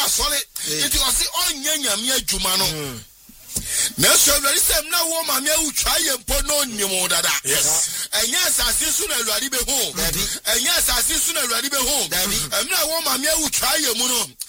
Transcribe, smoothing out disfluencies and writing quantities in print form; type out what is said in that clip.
solid. It was on Yamia Jumano. Nation very same now woman who try and put no more that. Yes. And yes, I see soon as ready be home. And yes, I see soon as ready be home. And now woman who try your mono.